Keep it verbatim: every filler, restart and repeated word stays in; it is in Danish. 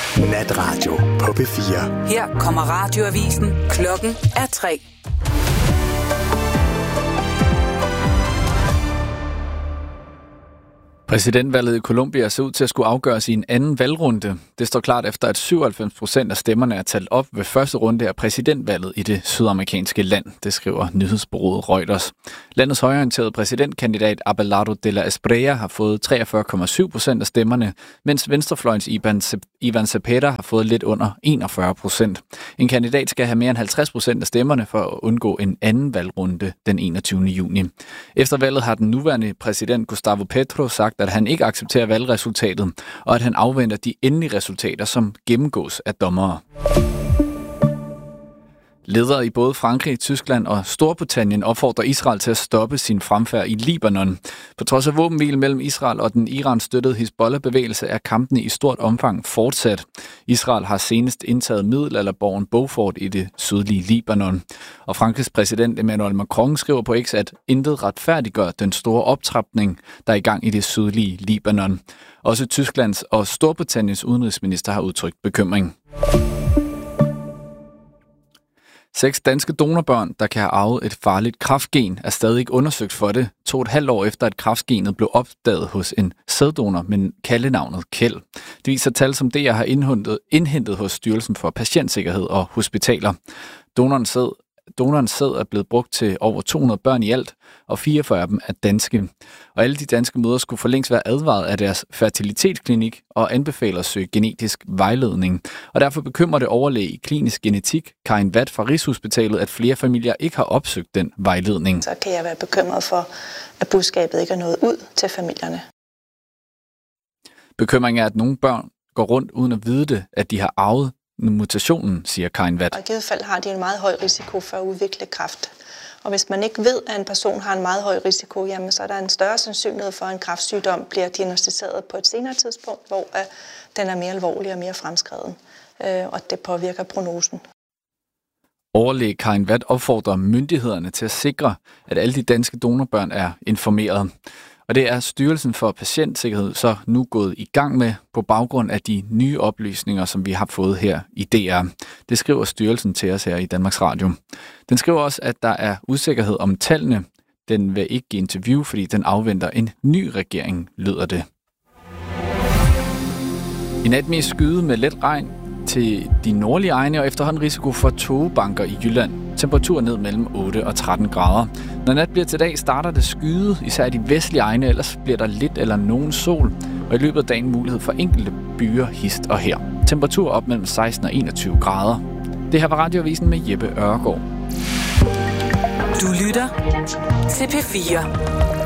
Natradio på P fire. Her kommer radioavisen. Klokken er tre. Præsidentvalget i Colombia ser ud til at skulle afgøres i en anden valgrunde. Det står klart efter, at syvoghalvfems procent af stemmerne er talt op ved første runde af præsidentvalget i det sydamerikanske land, det skriver nyhedsbureauet Reuters. Landets højreorienterede præsidentkandidat Abelardo de la Espriella har fået treogfyrre komma syv procent af stemmerne, mens venstrefløjens Ivan Cepeda har fået lidt under enogfyrre procent. En kandidat skal have mere end halvtreds procent af stemmerne for at undgå en anden valgrunde den enogtyvende juni. Efter valget har den nuværende præsident Gustavo Petro sagt, at han ikke accepterer valgresultatet, og at han afventer de endelige resultater, som gennemgås af dommere. Ledere i både Frankrig, Tyskland og Storbritannien opfordrer Israel til at stoppe sin fremfærd i Libanon. På trods af våbenhvile mellem Israel og den Iran-støttede Hizbollah-bevægelse er kampene i stort omfang fortsat. Israel har senest indtaget middelalderborgen Beaufort i det sydlige Libanon. Og Frankrigs præsident Emmanuel Macron skriver på X, at intet retfærdiggør den store optrapning, der er i gang i det sydlige Libanon. Også Tysklands og Storbritanniens udenrigsminister har udtrykt bekymring. Seks danske donorbørn, der kan have arvet et farligt kræftgen, er stadig ikke undersøgt for det, to og et halvt år efter, at kræftgenet blev opdaget hos en sæddonor med kaldenavnet Kjeld. Det viser tal, som D R har indhentet, indhentet hos Styrelsen for Patientsikkerhed og Hospitaler. Donorens sæd Donorens sæd er blevet brugt til over to hundrede børn i alt, og fireogfyrre af dem er danske. Og alle de danske mødre skulle for længst være advaret af deres fertilitetsklinik og anbefaler at søge genetisk vejledning. Og derfor bekymrer det overlæge i klinisk genetik, Karin Watt fra Rigshospitalet, at flere familier ikke har opsøgt den vejledning. Så kan jeg være bekymret for, at budskabet ikke er nået ud til familierne. Bekymringen er, at nogle børn går rundt uden at vide det, at de har arvet mutationen, siger Karin Watt. Og i givet fald har de en meget høj risiko for at udvikle kræft. Og hvis man ikke ved, at en person har en meget høj risiko, jamen, så er der en større sandsynlighed for, at en kræftsygdom bliver diagnosticeret på et senere tidspunkt, hvor uh, den er mere alvorlig og mere fremskreden, uh, og det påvirker prognosen. Overlæge Karin Watt opfordrer myndighederne til at sikre, at alle de danske donorbørn er informeret. Og det er Styrelsen for Patientsikkerhed så nu gået i gang med på baggrund af de nye oplysninger, som vi har fået her i D R. Det skriver styrelsen til os her i Danmarks Radio. Den skriver også, at der er usikkerhed om tallene. Den vil ikke give interview, fordi den afventer en ny regering, lyder det. I nat med skyde med let regn til de nordlige egne og efterhånden risiko for tågebanker i Jylland. Temperatur ned mellem otte og tretten grader. Når nat bliver til dag, starter det skyde, især i de vestlige egne, ellers bliver der lidt eller nogen sol. Og i løbet af dagen mulighed for enkelte byer hist og her. Temperatur op mellem seksten og enogtyve grader. Det her var Radioavisen med Jeppe Ørgaard. Du lytter til P fire.